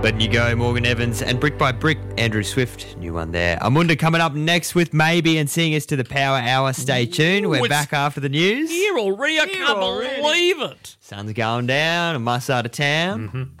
Letting you go, Morgan Evans, and Brick by Brick, Andrew Swift, new one there. Amunda coming up next with Maybe and seeing us to the Power Hour. Stay tuned. We're back after the news. Here already, I can't believe it. Sun's going down, and Muss out of town.